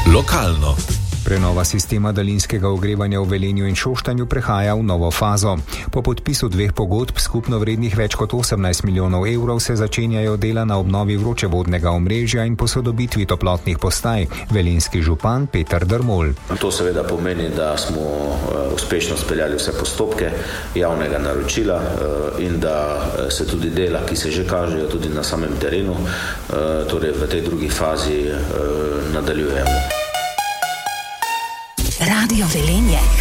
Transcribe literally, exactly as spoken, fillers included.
Lokalno. Prenova sistema daljinskega ogrevanja v Velenju in Šoštanju prehaja v novo fazo. Po podpisu dveh pogodb skupno vrednih več kot osemnajst milijonov evrov se začenjajo dela na obnovi vročevodnega omrežja in posodobitvi toplotnih postaj. Velenjski župan Peter Drmol. To seveda pomeni, da smo uspešno speljali vse postopke javnega naročila in da se tudi dela, ki se že kažejo tudi na samem terenu, torej v tej drugi fazi nadaljujemo. Radio Velenje.